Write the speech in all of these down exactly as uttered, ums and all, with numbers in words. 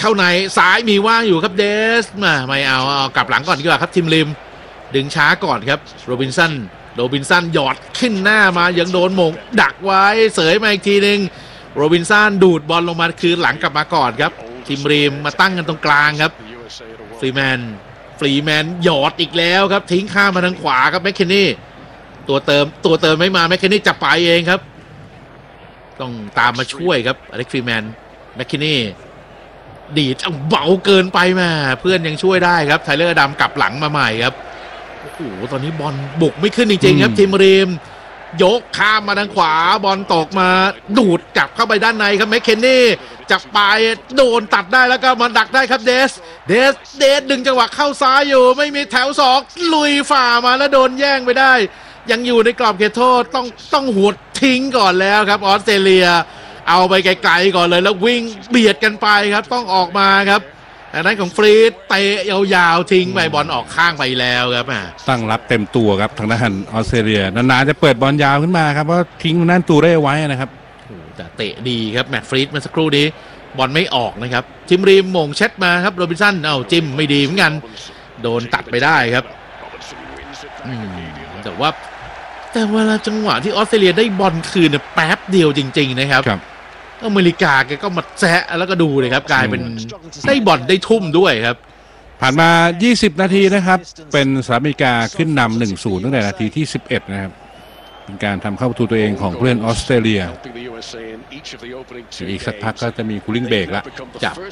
เข้าในซ้ายมีว่างอยู่ครับเดสมาไม่เอาเอากลับหลังก่อนดีกว่าครับทีมริมดึงช้าก่อนครับโรบินสันโรบินสันหยอดขึ้นหน้ามายังโดนหม่งดักไว้เสยมาอีกทีหนึ่งโรบินสันดูดบอลลงมาคืนหลังกลับมาก่อนครับทีมริมมาตั้งกันตรงกลางครับฟรีแมนฟรีแมนหยอดอีกแล้วครับทิ้งข้ามมาทางขวาครับแมคเคนนี่ตัวเติมตัวเติมไม่มาแมคเคนนี่จะไปเองครับต้องตามมาช่วยครับอเล็กฟรีแมนแมคเคนนี่ดีดเบาเกินไปมาเพื่อนยังช่วยได้ครับไทเลอร์ดำกลับหลังมาใหม่ครับโอ้โหตอนนี้บอลบุกไม่ขึ้นจริงๆครับทีมริมยกข้ามมาทางขวาบอลตกมาดูดกลับเข้าไปด้านในครับแมคเคนนี่จับไปโดนตัดได้แล้วก็มาดักได้ครับเดสเดสเดสดึงจังหวะเข้าซ้ายอยู่ไม่มีแถวสองลุยฝ่ามาแล้วโดนแย่งไปได้ยังอยู่ในกรอบเขตโทษต้องต้องหัวทิ้งก่อนแล้วครับออสเตรเลียเอาไปไกลๆก่อนเลยแล้ววิ่งเบียดกันไปครับต้องออกมาครับแต่นั้นของฟรีดเตะยาวๆทิ้งไปบอลออกข้างไปแล้วครับตั้งรับเต็มตัวครับทางด้านออสเตรเลียนานๆจะเปิดบอลยาวขึ้นมาครับเพราะทิ้งนั่นตูได้ไว้นะครับแต่เตะดีครับแมตต์ฟรีดเมื่อสักครู่นี้บอลไม่ออกนะครับทีมริมมงเช็ดมาครับโรบินสันเอาจิ้มไม่ดีเหมือนกันโดนตัดไปได้ครับแต่ว่าแต่เวลาจังหวะที่ออสเตรเลียได้บอลคืนแป๊บเดียวจริงๆนะครับอเมริกาแกก็มาแซะแล้วก็ดูเลยครับกลายเป็นได้บอลได้ทุ่มด้วยครับผ่านมายี่สิบนาทีนะครับเป็นสหรัฐอเมริกาขึ้นนำ หนึ่งศูนย์ ตั้งแต่นาทีที่สิบเอ็ดนะครับเป็นการทำเข้าประตูตัวเองของผู้เล่นออสเตรเลียอีกสักพักก็จะมีคูลิ่งเบรกแล้วจับ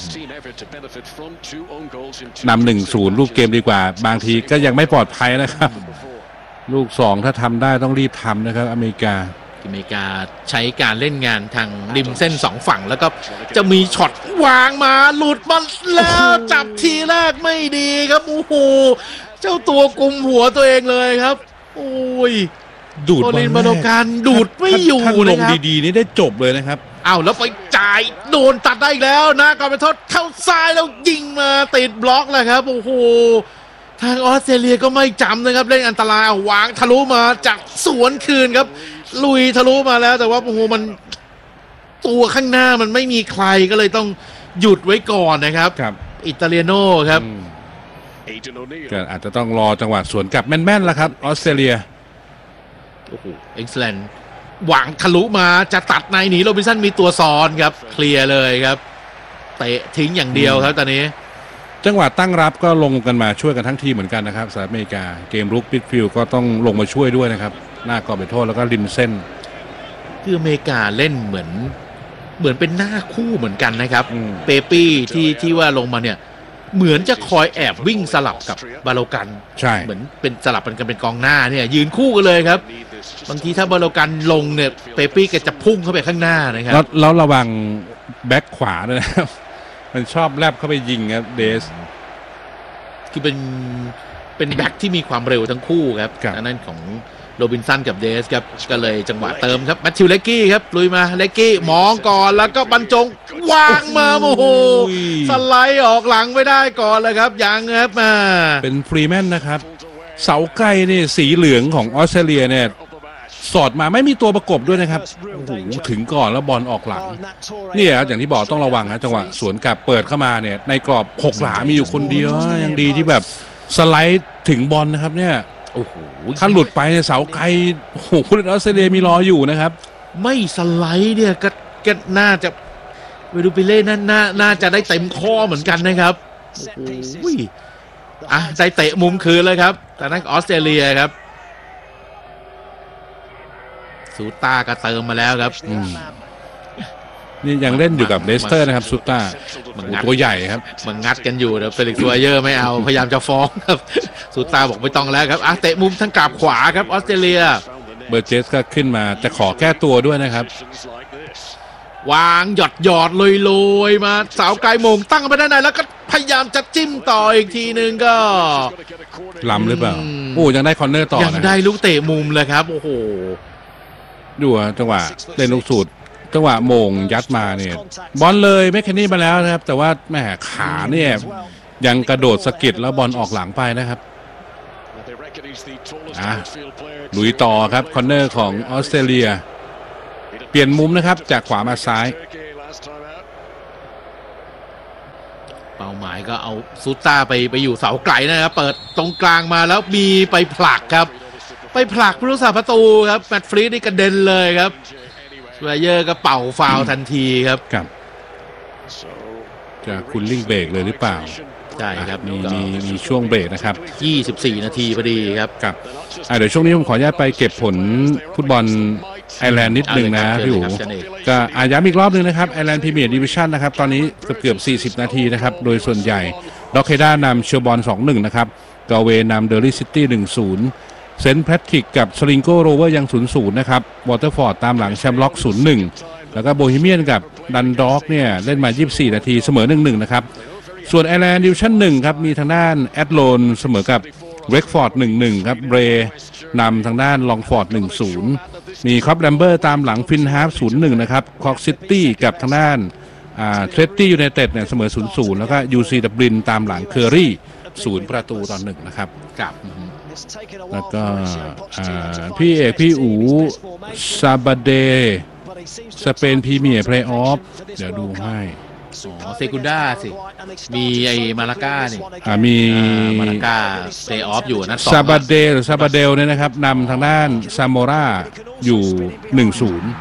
นำ หนึ่งศูนย์ ลูกเกมดีกว่าบางทีก็ยังไม่ปลอดภัยนะครับลูกสองถ้าทำได้ต้องรีบทำนะครับอเมริกาอเมริกาใช้การเล่นงานทางริมเส้นสองฝั่งแล้วก็จะมีช็อตวางมาหลุดมาแล้วจับทีแรกไม่ดีครับโอ้โหเจ้าตัวกุมหัวตัวเองเลยครับโอ้ยดูดบอลบอลการดูดไม่อยู่นะครับลงดีๆนี่ได้จบเลยนะครับอ้าวแล้วไปจ่ายโดนตัดได้อีกแล้วนะก่อนไปโทษเข้าซ้ายแล้วยิงมาติดบล็อกเลยครับโอ้โหทางออสเตรเลียก็ไม่จำนะครับเล่นอันตรายวางทะลุมาจากสวนคืนครับลุยทะลุมาแล้วแต่ว่าโอ้โหมันตัวข้างหน้ามันไม่มีใครก็เลยต้องหยุดไว้ก่อนนะครับครับอิตาเลียโน่ครับก็อาจจะต้องรอจังหวะสวนกลับแม่นๆแล้วครับออสเตรเลียโอ้โหเอ็กซ์แลนด์วางทะลุมาจะตัดในหนีโรบินสันมีตัวซ้อนครับเคลียร์เลยครับเตะทิ้งอย่างเดียวครับตอนนี้จังหวะตั้งรับก็ลงกันมาช่วยกันทั้งทีมเหมือนกันนะครับสหรัฐอเมริกาเกมรุกมิดฟิลด์ก็ต้องลงมาช่วยด้วยนะครับหน้ากรอบเขตโทษแล้วก็ริมเส้นคืออเมริกาเล่นเหมือนเหมือนเป็นหน้าคู่เหมือนกันนะครับเปปี้ที่ที่ว่าลงมาเนี่ยเหมือนจะคอยแอบวิ่งสลับกับบาโลกันใช่เหมือนเป็นสลับกันเป็นกองหน้าเนี่ยยืนคู่กันเลยครับบางทีถ้าบาโลกันลงเนี่ยเปปี้ก็จะพุ่งเข้าไปข้างหน้านะครับแล้วระวังแบ็คขวาด้วยนะครับมันชอบแลบเข้าไปยิงครับเดสคือเป็นเป็นแบ็คที่มีความเร็วทั้งคู่ครับอันนั้นของโรบินสันกับเดสครับก็เลยจังหวะเติมครับแมทธิวเลกกี้ครับลุยมาเลกกี้มองก่อนแล้วก็บรรจงวางมาโอ้โหสไลด์ออกหลังไม่ได้ก่อนเลยครับยังครับมาเป็นฟรีแมนนะครับเสาไกลนี่สีเหลืองของออสเตรเลียเนี่ยสอดมาไม่มีตัวประกบด้วยนะครับโอ้โหถึงก่อนแล้วบอลออกหลังนี่ครับอย่างที่บอกต้องระวังนะจังหวะสวนกลับเปิดเข้ามาเนี่ยในกรอบหกหลามีอยู่คนเดียวยังดีที่แบบสไลด์ถึงบอลนะครับเนี่ยโอ้โหถ้าหลุดไปเนี่ยเสาไกลโอ้โหผู้เล่นออสเตรเลียมีรออยู่นะครับไม่สไลด์เนี่ยก็ก็น่าจะเวดูปิเล่นั่นน่าน่าจะได้เต็มข้อเหมือนกันนะครับโอ้ยอ่ะได้เตะมุมคืนเลยครับแต่นั่นออสเตรเลียครับซูต้าก็เติมมาแล้วครับนี่ยังเล่นอยู่กับเลสเตอร์นะครับซูต้าตัวใหญ่ครับมันงัดกันอยู่แต่เฟลิกซ์ซัวเยอร์ไม่เอาพยายามจะฟ้องครับซูต้าบอกไม่ต้องแล้วครับอ่ะเตะมุมทั้งกราบขวาครับออสเตรเลียเบอร์เจสก็ขึ้นมาจะขอแก้ตัวด้วยนะครับวางหยอดหยอดลอยลอยมาสาวไกลมงตั้งไปด้านในแล้วก็พยายามจะจิ้มต่ออีกทีนึงก็ล้ำหรือเปล่าโอ้ยังได้คอร์เนอร์ต่อยังได้ลูกเตะมุมเลยครับโอ้โหดูจังหวะเล่นลูกสูตรจังหวะโมงยัดมาเนี่ยบอลเลยแมคเคนนี่มาแล้วนะครับแต่ว่าแหมขาเนี่ยยังกระโดดสะกิดแล้วบอลออกหลังไปนะครับอ่ะลุยต่อครับคอร์เนอร์ของออสเตรเลียเปลี่ยนมุมนะครับจากขวามาซ้ายเป้าหมายก็เอาซูต้าไปไปอยู่เสาไกลนะครับเปิดตรงกลางมาแล้วมีไปผลักครับไปผลักผู้รักษาประตูครับแมตต์ฟรีดนี่กระเด็นเลยครับสไวเยอร์ก็เป่าฟาวล์ทันทีครับครับจะคุณลิงเบรกเลยหรือเปล่าใช่ครับมีมีมีช่วงเบรกนะครับยี่สิบสี่นาทีพอดีครับครับเดี๋ยวช่วงนี้ผมขออนุญาตไปเก็บผลฟุตบอลไอร์แลนด์นิดหนึ่งนะพี่อู๋ก็อาย้ำอีกรอบนึงนะครับไอร์แลนด์พรีเมียร์ดิวิชั่นนะครับตอนนี้เกือบเกือบสี่สิบนาทีนะครับโดยส่วนใหญ่ด็อกเคด้านำเชลบอน สองหนึ่ง นะครับกาเวนำเดอร์ลี่ซิตี้ หนึ่งศูนย์ เซนต์แพทริกกับสลิงโกโรเวอร์ยัง ศูนย์ศูนย์ นะครับวอเตอร์ฟอร์ดตามหลังแชมป์ล็อก ศูนย์หนึ่ง แล้วก็โบฮีเมียนกับดันด็อกเนี่ยเล่นมายี่สิบสี่นาทีเสมอ หนึ่งหนึ่ง นะครับส่วนไอร์แลนด์ดิวิชั่นหนึ่งครับมีทางด้านแอตโลนเสมอกับเรกฟอร์ด หนึ่งหนึ่ง ครับเบรนำทางด้านลองฟอร์ด หนึ่งศูนย์ มีคอปแลมเบอร์ตามหลังฟินฮาร์ฟ ศูนย์หนึ่ง นะครับคอกซิตี้กับทางด้านอ่าเทรตตี้ยูไนเต็ดเนี่ยเสมอ ศูนย์ศูนย์ แล้วก็ ยู ซี ดับลินตามหลังเคอรี่ศูนย์ประตูต่อหนึ่งนะครับกับแล้วก็พี่เอกพี่อูซาบาเดสเปนพรีเมียร์เพลย์ออฟเดี๋ยวดูให้อ๋อเซกุนด้าสิมีไอ้มาลาก้านี่อ่ามีมาลาก้าเพลย์ออฟอยู่นะซาบาเดหรือซาบาเดลเนี่ยนะครับนำทางด้านซามโมราอยู่ หนึ่งศูนย์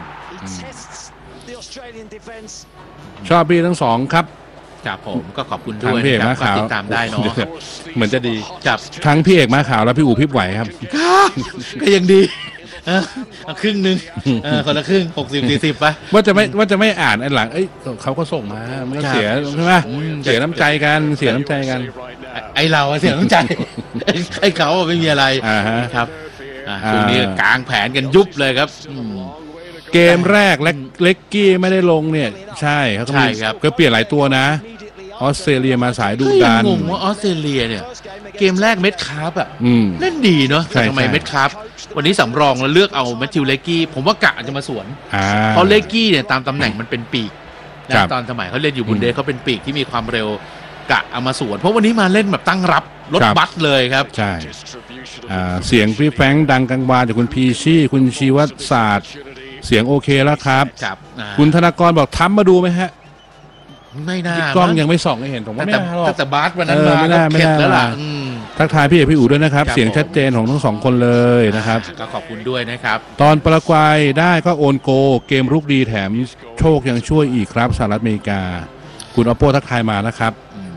ชอบพี่ทั้งสองครับครับผมก็ขอบคุณด้วยนะครับติดตามได้เนาะเหมือนจะดีครับทั้งพี่เอกมาขาวและพี่อู๋พี่ไหวครับก็ยังดีครึ่งหนึ่งคนละครึ่งหกสิบสี่สิบไปว่าจะไม่ว่าจะไม่อ่านอันหลังเอ้ยเขาก็ส่งมามันก็เสียใช่ไหมเสียน้ำใจกันเสียน้ำใจกันไอเราเสียน้ำใจไอเขาไม่มีอะไรครับช่วงนี้กลางแผนกันยุบเลยครับเกมแรกเล็กกี้ไม่ได้ลงเนี่ยใช่เขาก็มีก็เปลี่ยนหลายตัวนะออสเตรเลียมาสายดุดันงงว่าออสเตรเลียเนี่ยเกมแรกเม็ดคาร์บอ่ะเล่นดีเนาะทำไมเม็ดคาร์บวันนี้สำรองแล้วเลือกเอาแมทธิวเลกกี้ผมว่ากะจะมาสวนเพราะเลกกี้เนี่ยตามตำแหน่งมันเป็นปีกนะตอนสมัยเขาเล่นอยู่บุนเดสเขาเป็นปีกที่มีความเร็วกะเอามาสวนเพราะวันนี้มาเล่นแบบตั้งรับรถบัสเลยครับใช่เสียงพี่แฟรงค์ดังกังวานจากคุณพีชี่คุณชีวัตศาสตร์เสียงโอเคแล้วครับคุณธนากรบอกทำมาดูไหมฮะไม่น่ากล้องยังไม่ส่องให้เห็นผมว่าไม่น่าหรอกแต่บาสวันนั้นมาไม่น่าไม่น่าแล้วล่ะทักทายพี่เอกพี่อู๋ด้วยนะครับเสียงชัดเจนของทั้งสองคนเลยนะครับก็ขอบคุณด้วยนะครับตอนปารากวัยได้ก็โอนโกเกมรุกดีแถมโชคยังช่วยอีกครับสหรัฐอเมริกาคุณอโปทักทายมานะครับ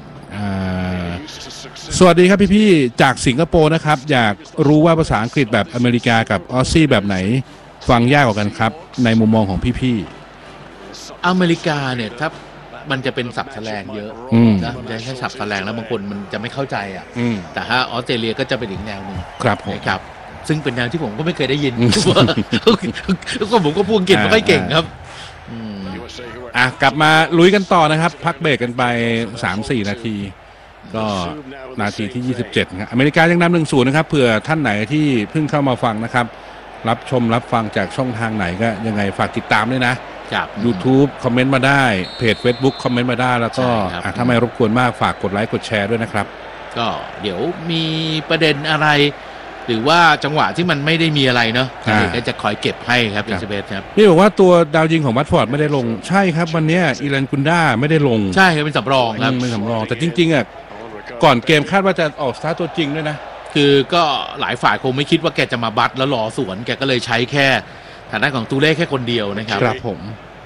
สวัสดีครับพี่ๆจากสิงคโปร์นะครับอยากรู้ว่าภาษาอังกฤษแบบอเมริกากับออสซี่แบบไหนฟังยากกว่ากันครับในมุมมองของพี่ๆอเมริกาเนี่ยถ้ามันจะเป็นศัพท์แสลงเยอะนะมันจะใช้ศัพท์แสลงแล้วบางคนมันจะไม่เข้าใจอ่ะแต่ถ้าออสเตรเลียก็จะเป็นอีกแนวหนึ่งครับผมครับซึ่งเป็นแนวที่ผมก็ไม่เคยได้ยินก็ผมก็พูดอังกฤษไม่ค่อยเก่งครับอ่ะกลับมาลุยกันต่อนะครับพักเบรกกันไป สามสี่ นาทีก็นาทีที่ยี่สิบเจ็ดครับอเมริกายังนำ หนึ่งศูนย์ นะครับเผื่อท่านไหนที่เพิ่งเข้ามาฟังนะครับรับชมรับฟังจากช่องทางไหนก็ยังไงฝากติดตามด้วยนะจาก YouTube คอมเมนต์มาได้เพจ Facebook คอมเมนต์มาได้แล้วก็ถ้าไม่รบกวนมากฝากกดไลค์กดแชร์ด้วยนะครับก็เดี๋ยวมีประเด็นอะไรหรือว่าจังหวะที่มันไม่ได้มีอะไรเนาะก็จะคอยเก็บให้ครับอินเซเบสครับนี่บอกว่าตัวดาวยิงของวัตฟอร์ดไม่ได้ลงใช่ครับวันนี้อีแลนกุนด้าไม่ได้ลงใช่ครับเป็นสำรองครับเป็นสำรองแต่จริงๆอ่ะก่อนเกมคาดว่าจะออกสตาร์ทตัวจริงด้วยนะคือก็หลายฝ่ายคงไม่คิดว่าแกจะมาบัตแล้วรอสวนแกก็เลยใช้แค่ฐานะของตูเล่แค่คนเดียวนะครับครับผม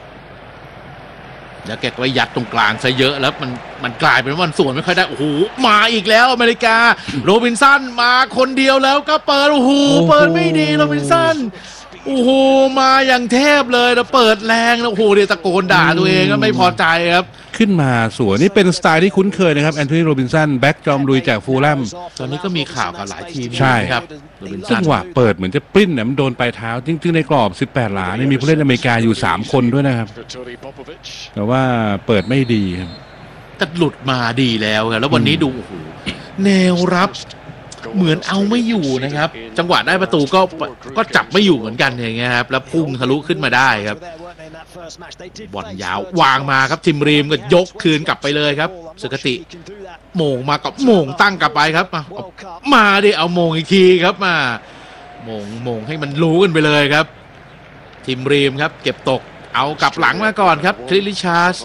แล้วแกก็ไปยัดตรงกลางซะเยอะแล้วมันมันกลายเป็นว่ามันสวนไม่ค่อยได้โอ้โหมาอีกแล้วอเมริกาโรบินสันมาคนเดียวแล้วก็เปิดโอ้โหเปิดไม่ดีโรบินสันโอ้โหมาอย่างเทพเลยแล้วเปิดแรงแล้วโอ้โหเดี๋ยวตะโกนด่าตัวเองก็ไม่พอใจครับขึ้นมาสวยนี่เป็นสไตล์ที่คุ้นเคยนะครับแอนโทนีโรบินสันแบ็กจอมลุยจากฟูลแลมตอนนี้ก็มีข่าวกับหลายทีมใช่ครับจังหวะเปิดเหมือนจะปริ้นเนี่ยมันโดนปลายเท้าจริงๆในกรอบสิบแปดหลาเนี่ยมีผู้เล่นอเมริกาอยู่สามคนด้วยนะครับแต่ว่าเปิดไม่ดีครับแต่หลุดมาดีแล้วครับแล้ววันนี้ดูโอ้โหแนวรับเหมือนเอาไม่อยู่นะครับจังหวะได้ประตูก็ก็จับไม่อยู่เหมือนกันอย่างเงี้ยครับแล้วพุ่งทะลุขึ้นมาได้ครับบอลยาววางมาครับทิมรีมก็ยกคืนกลับไปเลยครับสุกติโมงมากับโมงตั้งกลับไปครับมามาดิเอาโมงอีกทีครับมาโมงโมงให้มันรู้กันไปเลยครับทิมรีมครับเก็บตกเอากลับหลังมาก่อนครับคริสริชาร์ด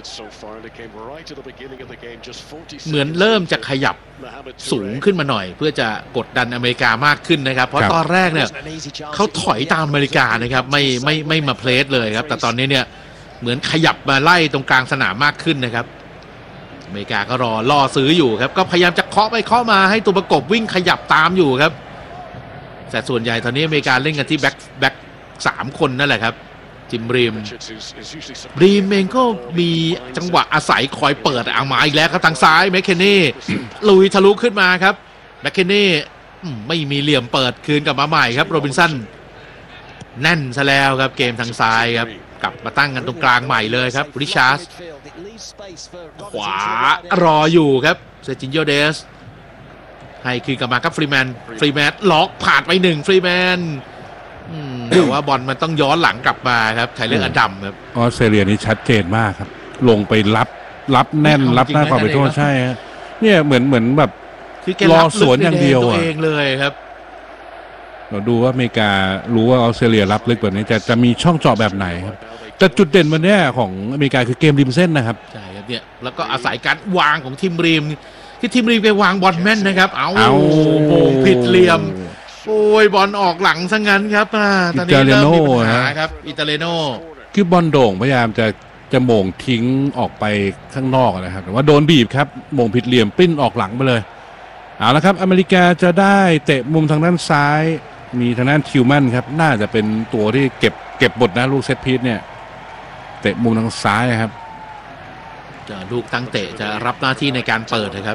เหมือนเริ่มจะขยับสูงขึ้นมาหน่อยเพื่อจะกดดันอเมริกามากขึ้นนะครับเพราะตอนแรกเนี่ยเขาถอยตามอเมริกานะครับไม่ไม่ไม่มาเพลสเลยครับแต่ตอนนี้เนี่ยเหมือนขยับมาไล่ตรงกลางสนามมากขึ้นนะครับอเมริกาก็รอล่อซื้ออยู่ครับก็พยายามจะเคาะไปเคาะมาให้ตัวประกบวิ่งขยับตามอยู่ครับแต่ส่วนใหญ่ตอนนี้อเมริกาเล่นกันที่แบ็คแบ็คสามคนนั่นแหละครับจิมรีมรีมเองก็มีจังหวะอาศัยคอยเปิดเอามาอีกแล้วครับทางซ้ายแมคเคนนี่ลุยทะลุขึ้นมาครับแมคเคนนี่ไม่มีเหลี่ยมเปิดคืนกลับมาใหม่ครับโรบินสันแน่นซะแล้วครับเกมทางซ้ายครับกลับมาตั้งกันตรงกลางใหม่เลยครับริชาร์ดขวารออยู่ครับเซจินโยเดสให้คืนกลับมาครับฟรีแมนฟรีแมนล็อกผ่านไปหนึ่งฟรีแมนแต่ว่าบอลมันต้องย้อนหลังกลับมาครับไทเลอร์อดัมครับออสเตรเลียนี่ชัดเจนมากครับลงไปรับรับแน่นรับหน้าความเป็นโทษใช่ฮะเนี่ยเหมือนเหมือนแบบรอสวนอย่างเดียวตัวเองเลยครับเราดูว่าอเมริการู้ว่าออสเตรเลียรับลึกแบบนี้จะจะมีช่องเจาะแบบไหนครับแต่จุดเด่นวันนี้ของอเมริกาคือเกมริมเส้นนะครับใช่ครับเนี่ยแล้วก็อาศัยการวางของทีมริมที่ทีมริมไปวางบอลแม่นนะครับเอาโป่งผิดเหลี่ยมโอ้ยบอลออกหลังซะงั้นครับตอนนี้เริ่มมีปัญหาครับอิตาเลโนคือบอลโด่งพยายามจะจะโมงทิ้งออกไปข้างนอกนะครับแต่ว่าโดนบีบครับโมงผิดเหลี่ยมปิ้นออกหลังไปเลยเอาละครับอเมริกาจะได้เตะมุมทางด้านซ้ายมีทางด้านทิวแมนครับน่าจะเป็นตัวที่เก็บเก็บบทนะลูกเซตพีซเนี่ยเตะมุมทางซ้ายครับจะลูกตั้งเตะจะรับหน้าที่ในการเปิดนะครับ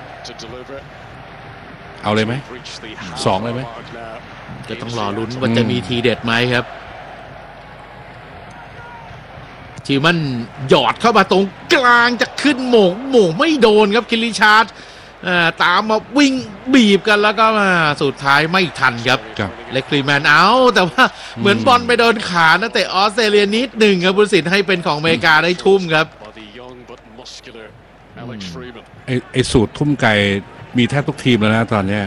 เอาเลยไหมสองเลยไหมจะต้องรอลุ้นว่าจะมีทีเด็ดไหมครับทีมันหยอดเข้ามาตรงกลางจะขึ้นโหม่งโหม่งไม่โดนครับคิริชาร์ดตามมาวิ่งบีบกันแล้วก็มาสุดท้ายไม่ทันครับเล็กฟรีแมนเอาแต่ว่าเหมือนบอลไปโดนขานะแต่ออสเตรเลียนิดหนึ่งครับผู้ตัดสินให้เป็นของอเมริกาได้ทุ่มครับไอไอสูตรทุ่มไก่มีแทบทุกทีมแล้วนะตอนนี้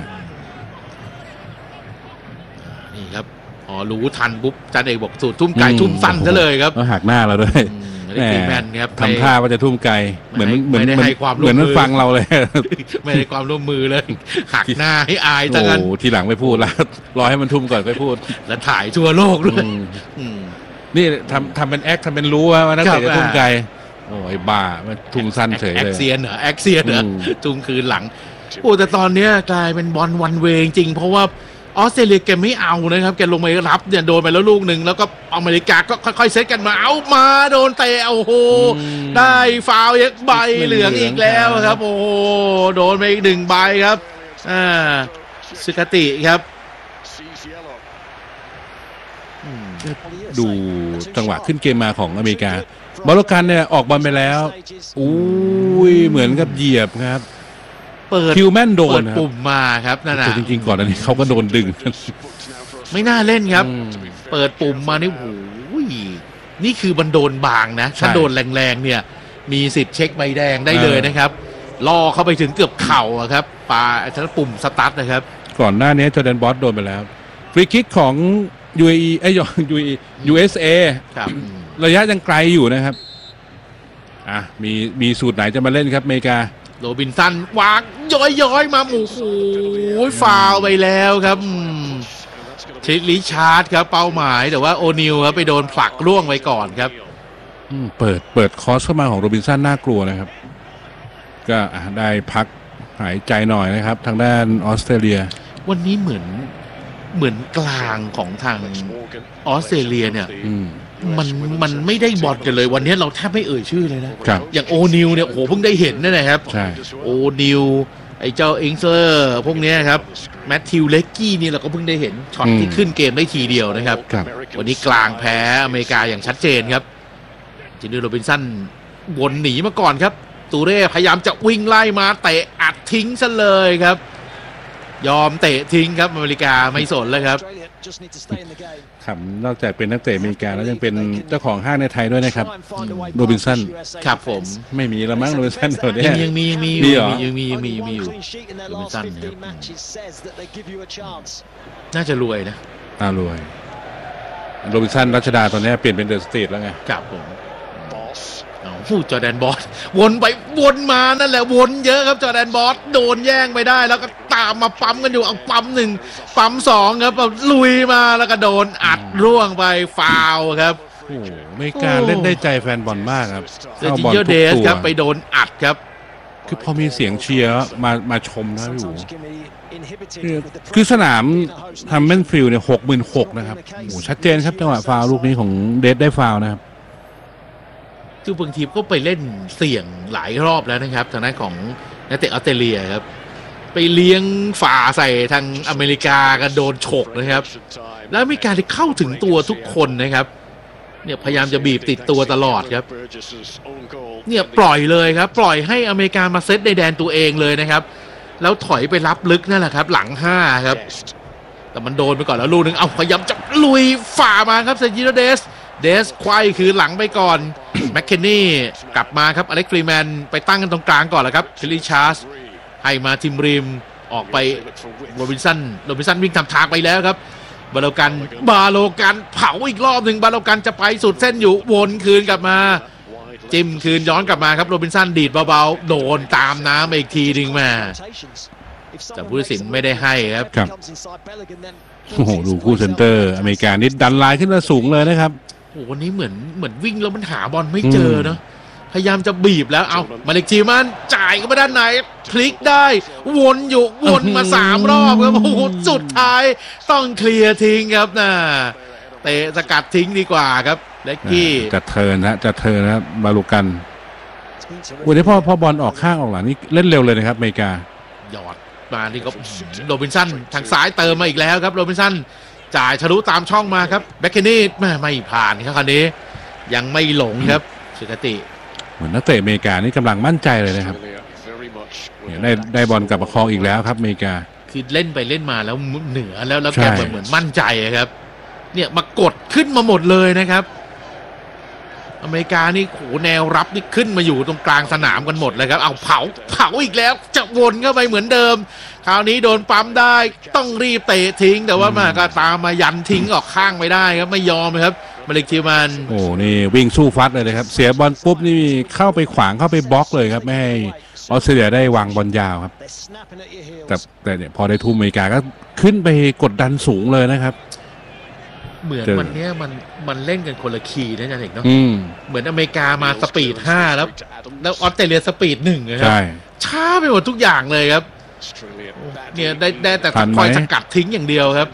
นี่ครับอ๋อรู้ทันปุ๊บจันเอกบอกสูตรทุ่มไก่ทุ่มสั้นซะเลยครับก็หักหน้าเราด้วยแมนครับทำท่าว่าจะทุ่มไกลเหมือนเหมือนเหมือนมันฟังเราเลยไม่ได้ความร่วมมือเลยหักหน้าให้อายตั้งนั้นโอ้ทีหลังไม่พูดแล้วรอให้มันทุ่มก่อนไปพูดแล้วถ่ายทั่วโลกด้วยนี่ทำทำเป็นแอคทำเป็นรู้ว่านักเตะจะทุ่มไกลโอ้ยบ้ามันทุ่มสั้นเฉยเลยแอคเซียนเหรอแอคเซียนเหรอทุ่มคืนหลังโอ้แต่ตอนนี้กลายเป็นบอลวันเวงจริงเพราะว่าออสเตรเลียแกไม่เอานะครับแกลงไปรับเนี่ยโดนไปแล้วลูกหนึ่งแล้วก็อเมริกาก็ค่อยๆเซตกันมาเอามาโดนเตะโอ้โหได้ฟาวล์ใบเหลืองอีกแล้วครับโอ้โหโดนไปอีกหนึ่งใบครับอ่าสุกติครับดูจังหวะขึ้นเกมมาของอเมริกาบอลโลกันเนี่ยออกบอลไปแล้วอุ้ยเหมือนกับเหยียบครับเปิดคิวแมนโดนปุ่มมาครับนั่นน่ะจริงๆก่อนอันนี้เขาก็โดนดึงไม่น่าเล่นครับเปิดปุ่มมานี่โอ้ยนี่คือมันโดนบางนะถ้าโดนแรงๆเนี่ยมีสิทธิ์เช็คใบแดงได้เลยนะครับล่อเข้าไปถึงเกือบเข่าครับปาทั้งปุ่มสตาร์ทนะครับก่อนหน้านี้จอร์แดนบอสโดนไปแล้วฟรีคิกของ ยู เอ อี ไอ้ ยู เอ อี ยู เอส เอครับระยะยังไกลอยู่นะครับอ่ะมีมีสูตรไหนจะมาเล่นครับอเมริกาโรบินสันวางย้อยๆมาหมูโอ้ยฟาวไปแล้วครับทริกริชาร์ดครับเป้าหมายแต่ว่าโอนิลครับไปโดนผลักล่วงไว้ก่อนครับเปิดเปิดคอสเข้ามาของโรบินสันน่ากลัวนะครับก็ได้พักหายใจหน่อยนะครับทางด้านออสเตรเลียวันนี้เหมือนเหมือนกลางของทางออสเตรเลียเนี่ยมันมันไม่ได้บอลกันเลยวันนี้เราแทบไม่เอ่ยชื่อเลยนะอย่างโอนิลเนี่ยโอ้โหเพิ่งได้เห็นนั่นแหละครับโอนิลไอ้เจ้าอิงเซอร์พวกนี้ครับแมทธิวเลกกี้นี่เราก็เพิ่งได้เห็นช็อตที่ขึ้นเกมได้ทีเดียวนะครับวันนี้กลางแพ้อเมริกาอย่างชัดเจนครับจินนี่โรบินสันวนหนีมาก่อนครับตูเร่พยายามจะวิ่งไล่มาเตะอัดทิ้งซะเลยครับยอมเตะทิ้งครับอเมริกาไม่สนเลยครับขำนอกจากเป็นนักเตะอเมริกาแล้วยังเป็นเจ้าของห้างในไทยด้วยนะครับโรบินสันครับผมไม่มีละมั้งโรบินสันเดี๋ยวนี้ยังมียังมีมียังมียังมียังมีอยู่โรบินสันนะครับน่าจะรวยนะน่ารวยโรบินสันรัชดาตอนนี้เปลี่ยนเป็นเดอะสตรีทแล้วไงครับผมเอาผู้จอร์แดนบอสวนไปวนมานั่นแหละวนเยอะครับจอร์แดนบอสโดนแย่งไปได้แล้วก็ตามมาปั๊มกันอยู่เอาปั๊มหนึ่งปั๊มสองครับเอาลุยมาแล้วก็โดนอัดร่วงไปฟาวล์ครับโอ้โหอเมริกาเล่นได้ใจแฟนบอลมากครับเซอร์เข้าจิบอลโยทุเดกสตัวครับไปโดนอัดครับคือพอมีเสียงเชียร์มามาชมนะพี่อู๋คือคือสนามทำเมนฟิลด์เนี่ยหกหมื่นหกนะครับโอ้โหชัดเจนครับจังหวะฟาวล์ลูกนี้ของเดสได้ฟาวล์นะครับคือบางทีก็ไปเล่นเสี่ยงหลายรอบแล้วนะครับทางด้านของนักเตะออสเตรเลียครับไปเลี้ยงฝ่าใส่ทางอเมริกากันโดนฉกนะครับแล้วมีการที่เข้าถึงตัวทุกคนนะครับเนี่ยพยายามจะบีบติดตัวตลอดครับเนี่ยปล่อยเลยครับปล่อยให้อเมริกามาเซตในแดนตัวเองเลยนะครับแล้วถอยไปรับลึกนั่นแหละครับหลังห้าครับแต่มันโดนไปก่อนแล้วลูกนึงเอาพยายามจะลุยฝ่ามาครับเซนจิโรเดสเดสควายคือหลังไปก่อน แมคเคนนี่กลับมาครับอเล็กฟรีแมนไปตั้งกันตรงกลางก่อนแล้วครับคิลลี่ชาร์สให้มาทิมริมออกไปโรบินสันโรบินสันวิ่งทำทางไปแล้วครับบาโลกันบาโลกันเผาอีกรอบหนึ่งบาโลกันจะไปสุดเส้นอยู่วนคืนกลับมาจิ้มคืนย้อนกลับมาครับโรบินสันดีดเบาๆโดนตามน้ำอีกทีหนึ่งมาแต่ผู้ตัดสินไม่ได้ให้ครับครับโอ้โหดูคู่เซนเตอร์อเมริกานี่ดันไลน์ขึ้นมาสูงเลยนะครับโอ้วันนี้เหมือนเหมือนวิ่งแล้วมันหาบอลไม่เจอเนาะพยายามจะบีบแล้วเอามาเล็กจีมันจ่ายเข้ามาด้านไหนพลิกได้วนอยู่วนมาสามรอบครับโอ้โหสุดท้ายต้องเคลียร์ทิ้งครับนะเตะสกัดทิ้งดีกว่าครับเล็กกี้จะเทิร์นนะจะเทิร์นนะบาลูกันวันนี้พอพอบอลออกข้างออกหลังนี่เล่นเร็วเลยนะครับอเมริกาหยอดมานี่ก็โรบินสันทางซ้ายเติมมาอีกแล้วครับโรบินสันจ่ายทะลุตามช่องมาครับแบ็คเคนนี่ไม่ไม่ผ่านครับคราวนี้ยังไม่หลงครับสุกติเหมือนนักเตะอเมริกานี่กำลังมั่นใจเลยนะครับได้ได้บอลกลับมาครองอีกแล้วครับอเมริกาคือเล่นไปเล่นมาแล้วเหนือแล้วแล้วแกเหมือนเหมือนมั่นใจครับเนี่ยมากดขึ้นมาหมดเลยนะครับอเมริกานี่โหแนวรับนี่ขึ้นมาอยู่ตรงกลางสนามกันหมดเลยครับเอาเผาเผาอีกแล้วจะวนเข้าไปเหมือนเดิมคราวนี้โดนปั๊มได้ต้องรีบเตะทิ้งแต่ว่ามาก็ตามมายันทิ้งออกข้างไม่ได้ครับไม่ยอมครับมาเลกทิวมันโอ้นี่วิ่งสู้ฟัดเลยนะครับเสียบอลปุ๊บนี่เข้าไปขวางเข้าไปบล็อกเลยครับไม่ให้ออสเตรเลียได้วางบอลยาวครับแต่แต่เนี่ยพอได้ทุ่มอเมริกาก็ขึ้นไปกดดันสูงเลยนะครับเหมือนวันนี้มันมันเล่นกันคนละคีย์นะอาจารย์เอกเนาะเหมือนอเมริกามาสปีดห้าแล้วแล้วออสเตรเลียสปีดหนึ่งนะครับช้าไปหมดทุกอย่างเลยครับเนี่ยได้ได้แต่คอยสกัดทิ้งอย่างเดียวครับ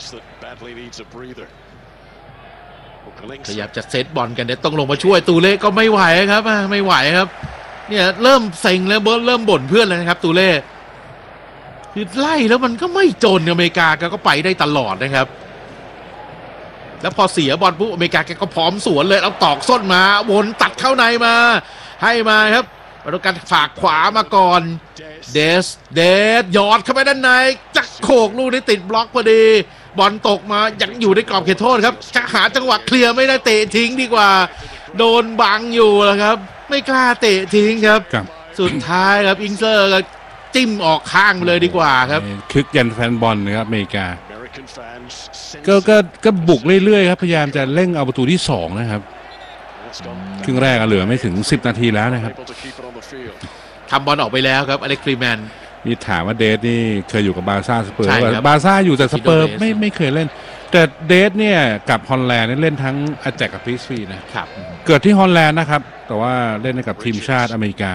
พยายามจะเซตบอลกันเนี่ยต้องลงมาช่วยตูเล่ก็ไม่ไหวครับไม่ไหวครับเนี่ยเริ่มเซ็งแล้วเบิร์ดเริ่มบ่นเพื่อนเลยนะครับตูเล่คือไล่แล้วมันก็ไม่จนอเมริกาก็ไปได้ตลอดนะครับแล้วพอเสียบอลปุ๊บอเมริกาแกก็พร้อมสวนเลยเอาตอกส้นมาวนตัดเข้าในมาให้มาครับบอลกันฝากขวามาก่อนเดสเดสหยอดเข้าไปด้านในจักโขกลูกได้ติดบล็อกพอดีบอลตกมายังอยู่ในกรอบเขตโทษครับจะหาจังหวะเคลียร์ไม่ได้เตะทิ้งดีกว่าโดนบังอยู่แล้วครับไม่กล้าเตะทิ้งครับสุดท้ายครับอิงเซอร์ก็จิ้มออกข้างเลยดีกว่าครับคึกยันแฟนบอลนะครับอเมริกาก็ก็ก็บุกเรื่อยๆครับพยายามจะเร่งเอาประตูที่สองนะครับครึ่งแรกเหลือไม่ถึงสิบนาทีแล้วนะครับทำบอลออกไปแล้วครับอเล็กฟรีแมนนี่ถามว่าเดสนี่เคยอยู่กับบาร์ซ่าสเปอร์บาร์ซ่าอยู่แต่สเปอร์ไม่ไม่เคยเล่นแต่เดสเนี่ยกับฮอลแลนด์เล่นทั้งอาแจกกับพีซฟีนะครับเกิดที่ฮอลแลนด์นะครับแต่ว่าเล่นกับทีมชาติอเมริกา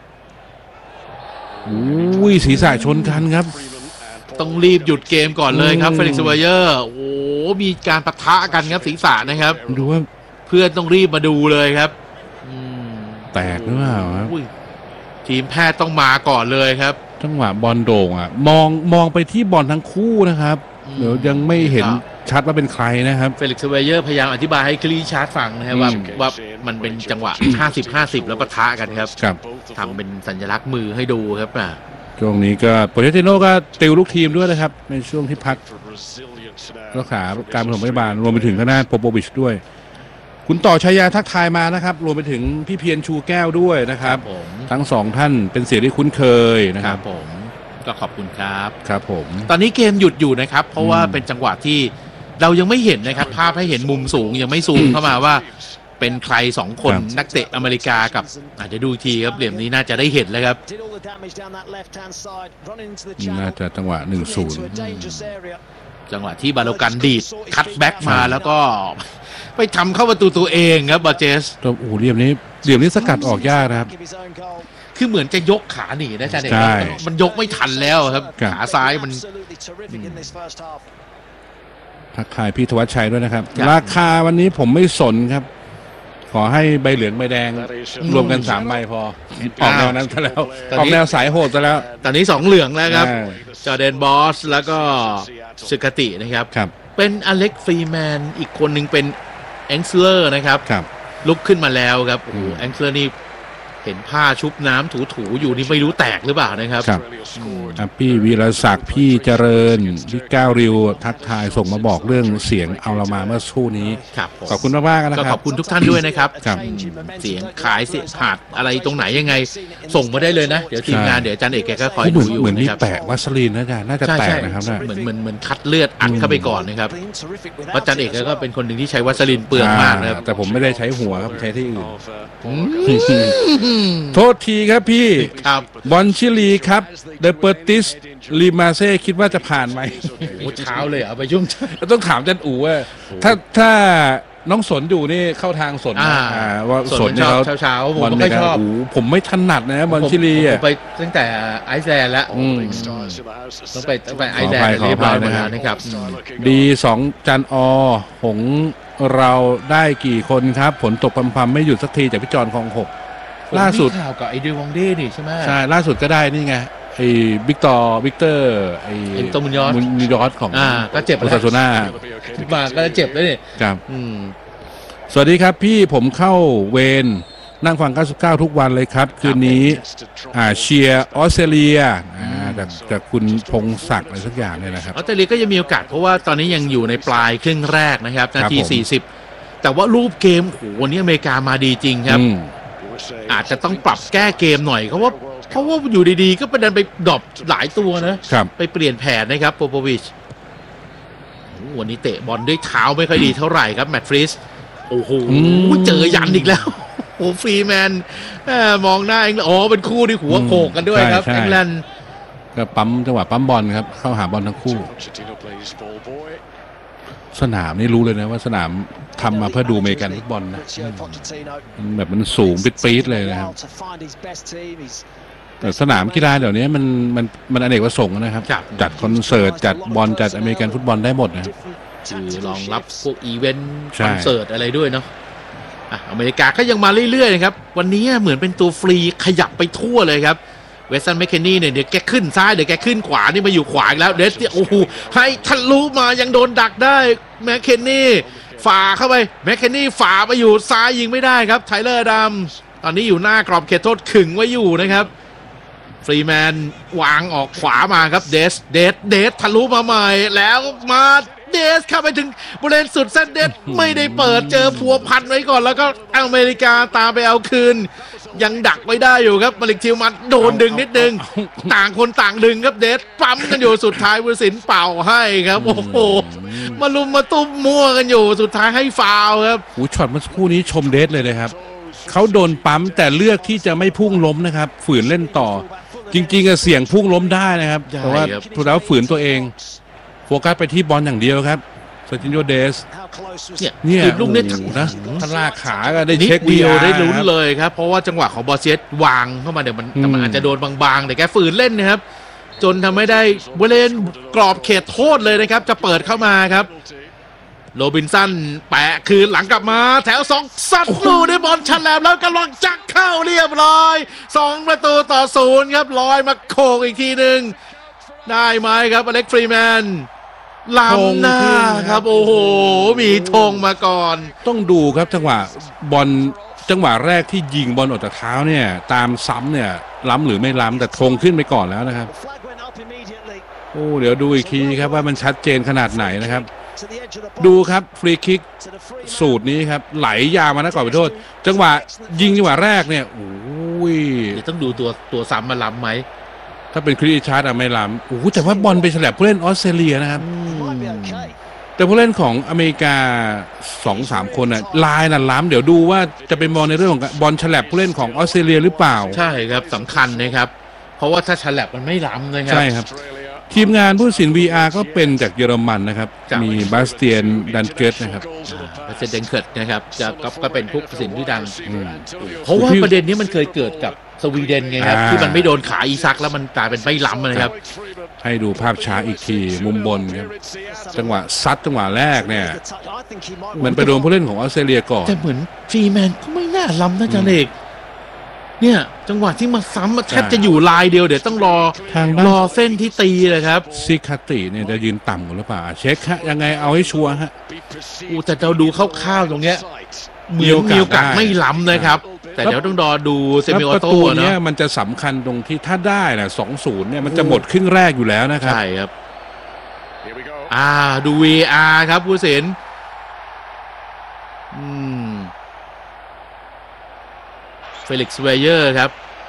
อุ้ยศีรษะชนกันครับต้องรีบหยุดเกมก่อนเลยครับเฟลิกซ์ เวเยอร์โอ้โหมีการปะทะกันครับศีรษะนะครับดูว่าเพื่อนต้องรีบมาดูเลยครับแตกหรือเปล่าครับทีมแพทย์ต้องมาก่อนเลยครับจังหวะบอลโด่งอ่ะมองมองไปที่บอลทั้งคู่นะครับเดี๋ยวยังไม่เห็นชัดว่าเป็นใครนะครับเฟลิกซ์ เวเยอร์พยายามอธิบายให้คลีชาร์ดฟังนะครับว่าว่ามันเป็นจังหวะ ห้าสิบ ห้าสิบ แล้วปะทะกันครับทำเป็นสัญลักษณ์มือให้ดูครับอ่ะช่วงนี้ก็โปรเจติโน่ก็ติวลูกทีมด้วยนะครับในช่วงที่พักรักษาการปฐมพยาบาลรวมไปถึงคณะโปโปวิชด้วยคุณต่อชัยยาทักทายมานะครับรวมไปถึงพี่เพียรชูแก้วด้วยนะครับทั้งสองท่านเป็นเสียงที่คุ้นเคยนะครับผมก็ขอบคุณครับครับผมตอนนี้เกมหยุดอยู่นะครับเพราะว่าเป็นจังหวะที่เรายังไม่เห็นนะครับภาพให้เห็นมุมสูงยังไม่ซูมเข้ามาว่าเป็นใครสองคนนักเตะอเมริกากับอาจจะดูทีครับเหลี่ยมนี้น่าจะได้เห็นแล้วครับน่าจะจังหวะ หนึ่งศูนย์จังหวะที่บาโลกันดีดคัตแบ็กมาแล้วก็ไปทำเข้าประตูตัวเองครับบาเจสโอ้โหเหลี่ยมนี้เหลี่ยมนี้สกัดออกยากนะครับคือเหมือนจะยกขาหนีนะจ๊ะเนี่ยมันยกไม่ทันแล้วครับขาซ้ายมันทักทายพี่ธวัชชัยด้วยนะครับราคาวันนี้ผมไม่สนครับขอให้ใบเหลืองใบแดงรวมกันสามใบพอออกแนวนั้นซะแล้วออกแนวสายโหดซะแล้วตอนนี้สองเหลืองแล้วครับจอร์แดนบอสแล้วก็ซึกาตินะครับเป็นอเล็กฟรีแมนอีกคนหนึ่งเป็นแองซ์เลอร์นะครับลุกขึ้นมาแล้วครับโอ้โหแองซ์เลอร์นี่เห็นผ้าชุบน้ำถูๆอยู่นี่ไม่รู้แตกหรือเปล่านะครับครับพี่วีรศักดิ์พี่เจริญพี่ก้าวริวทักทายส่งมาบอกเรื่องเสียงเอาละมาเมื่อสู้นี้ขอบคุณมากๆนะครับก็ขอบคุณทุกท่านด้วยนะครับเสียงขายเสียงขาดอะไรตรงไหนยังไงส่งมาได้เลยนะเดี๋ยวทีมงานเดี๋ยวอาจารย์เอกแกก็คอยดูอยู่เหมือนมีแปะวัสลีนนะจ๊ะน่าจะแตกนะครับเหมือนเหมือนเหมือนคัดเลือดอัดเข้าไปก่อนนะครับเพราะอาจารย์เอกก็เป็นคนหนึ่งที่ใช้วัสลีนเปลืองมากนะครับแต่ผมไม่ได้ใช้หัวครับใช้ที่อื่นโทษทีครับพี่บอลชิลีครับเดเปอร์ติสลีมาเซ่คิดว่าจะผ่านไหมโอ้เช้าเลยเอาไปยุ่งต้องถามจันอู๋ว่าถ้าถ้าน้องสนอยู่นี่เข้าทางสนว่าสนเช้าเช้าผมไม่ชอบผมไม่ถนัดนะบอลชิลีผมไปตั้งแต่ไอซ์แลนด์แล้วต้องไปต้องไปไอซ์แลนด์เรียบร้อยมาแล้วนะครับดีสองจันอหงเราได้กี่คนครับฝนตกพรำๆไม่หยุดสักทีจากพี่จอนคลองหกล่าสุดข่าวกับไอเดวองเด้นี่ใช่ไหมใช่ล่าสุดก็ได้นี่ไงไอ้วิกตอร์วิกเตอร์ไอ้ตัวมุนยอสมุนยอสของอ่าก็เจ็บแล้วซาโซน่ามาก็เจ็บแล้วนี่ครับสวัสดีครับพี่ผมเข้าเวรนั่งฟังเก้าสิบเก้าทุกวันเลยครับคืนนี้อ่าเชียร์ออสเตรเลียอ่าจากจากคุณพงศักดิ์อะไรสักอย่างเนี่ยนะครับออสเตรเลียก็ยังมีโอกาสเพราะว่าตอนนี้ยังอยู่ในปลายครึ่งแรกนะครับนาทีสี่สิบแต่ว่ารูปเกมโหวันนี้อเมริกามาดีจริงครับอาจจะต้องปรับแก้เกมหน่อยเพราะว่าเพราะว่าอยู่ดีๆก็ประเด็นไปดรอปหลายตัวนะไปเปลี่ยนแผนนะครับโปโปวิชวันนี้เตะบอลด้วยเท้าไม่ค่อยดีเท่าไหร่ครับแมตต์ฟรีสโอ้โหเจอยันอีกแล้วโอ้ฟรีแมนมองหน้าเองอ๋อเป็นคู่ที่หัวโขกกันด้วยครับแองแลนด์ก็ปั๊มจังหวะปั๊มบอลครับเข้าหาบอลทั้งคู่สนามนี่รู้เลยนะว่าสนามทำมาเพื่อดูอเมริกันฟุตบอลนะแบบมันสูงปี๊ดๆเลยนะครับแต่สนามกีฬาเดี๋ยวนี้มันมันมันอเนกประสงค์นะครับจัดคอนเสิร์ตจัดบอลจัดอเมริกันฟุตบอลได้หมดนะคือรองรับพวกอีเวนต์คอนเสิร์ตอะไรด้วยเนาะอ่ะอเมริกาก็ยังมาเรื่อยๆนะครับวันนี้เหมือนเป็นตัวฟรีขยับไปทั่วเลยครับเวสตันแมคเคนนี่เนี่ยเดี๋ยวแกขึ้นซ้ายเดี๋ยวแกขึ้นขวานี่มาอยู่ขวาอีกแล้วเดสโอ้โหให้ทะลุมายังโดนดักได้แมคเคนนี่ฝ่าเข้าไปแมคเคนนี่ฝ่าไปอยู่ซ้ายยิงไม่ได้ครับไทเลอร์ดำตอนนี้อยู่หน้ากรอบเขตโทษขึงไว้อยู่นะครับฟรีแมนวางออกขวามาครับเดสเดสเดสทะลุมาใหม่แล้วมาเดสเข้าไปถึงบริเวณสุดเส้นเดสไม่ได้เปิดเจอพัวพันไว้ก่อนแล้วก็อเมริกาตามไปเอาคืนยังดักไว้ได้อยู่ครับมาลิกทิวมันโดนดึงนิดนึงต่างคนต่างดึงครับเดสปั๊มกันอยู่สุดท้ายวุฒิศิลป์เป่าให้ครับโอ้โหมาลุมมาตุ้มมั่วกันอยู่สุดท้ายให้ฟาวครับโอ้ช็อตเมื่อสักครู่นี้ชมเดสเลยนะครับเขาโดนปั๊มแต่เลือกที่จะไม่พุ่งล้มนะครับฝืนเล่นต่อจริงๆเสี่ยงพุ่งล้มได้นะครับแต่ว่าถูกแล้วฝืนตัวเองโฟกัสไปที่บอลอย่างเดียวครับเซอร์จิโญเดสเนี่ยเนี่ยลูกนี้นะท่านลากขาก็ได้เช็คเดียวได้ลุ้นเลยครับเพราะว่าจังหวะของบอสเซตวางเข้ามาเดี๋ยวมันมันอาจจะโดนบางๆแต่แกฝืนเล่นนะครับจนทำให้ได้บริเวณกรอบเขตโทษเลยนะครับจะเปิดเข้ามาครับโรบินสันแปะคืนหลังกลับมาแถวสองซัดลูได้บอลฉลับแล้วกำลังจักเข้าเรียบร้อยสองประตูต่อศูนย์ครับลอยมาโขกอีกทีหนึ่งได้ไหมครับอเล็กฟรีแมนลำหน้าครับโอ้โหมีธงมาก่อนต้องดูครับจังหวะบอลจังหวะแรกที่ยิงบอลออกจากเท้าเนี่ยตามซ้ำเนี่ยล้ำหรือไม่ล้ำแต่ธงขึ้นไปก่อนแล้วนะครับโอ้เดี๋ยวดูอีกทีครับว่ามันชัดเจนขนาดไหนนะครับดูครับฟรีคิกสูตรนี้ครับไหลยาวมานะก่อนไปโทษจังหวะยิงจังหวะแรกเนี่ยโอ้ยต้องดูตัวตัวซ้ำมาล้ำไหมถ้าเป็นคริสชาร์ดอะไม่ล้ำโอ้แต่ว่าบอลไปฉลับผู้เล่นออสเตรเลียนะครับแต่ผู้เล่นของอเมริกา สองสาม คนน่ะลายน่ะล้ำเดี๋ยวดูว่าจะเป็นมองในเรื่องของบอลฉลับผู้เล่นของออสเตรเลียหรือเปล่าใช่ครับสำคัญนะครับเพราะว่าถ้าฉลับมันไม่ล้ำนะครับใช่ครับทีมงานผู้ตัดสิน วี อาร์ ก็เป็นจากเยอรมันนะครับมีบาสเตียนดันเกิร์ตนะครับบาสเตียนดันเกิร์ตนะครับจะก็เป็นผู้ตัดสินที่ดังเพราะว่าประเด็นนี้มันเคยเกิดกับสวีเดนไงครับที่มันไม่โดนขาอีซักแล้วมันกลายเป็นไม่ล้ำนะครับให้ดูภาพช้าอีกทีมุมบนครับจังหวะซัดจังหวะแรกเนี่ยมันไปโดนผู้เล่นของออสเตรเลียก่อนแต่เหมือนฟรีแมนก็ไม่น่าล้ำนะจันเอกเนี่ยจังหวะที่มาซ้ำแทบจะอยู่ลายเดียวเดี๋ยวต้องรอรอเส้นที่ตีเลยครับซิคาติเนี่ยจะยืนต่ำกว่าหรือเปล่าเช็คฮะยังไงเอาให้ชัวร์ฮะอูแต่เราดูคร่าวๆตรงเนี้ยมีโอกาสไม่ล้ำนะครับแต่เดี๋ยวต้องรอดูเซมิออโต้เนาะมันจะสำคัญตรงที่ถ้าได้นะสองศูนย์เนี่ยมันจะหมดครึ่งแรกอยู่แล้วนะครับใช่ครับอ่าดู วี อาร์ ครับผู้สินอืมเฟลิกซ์เวเยอร์ครับ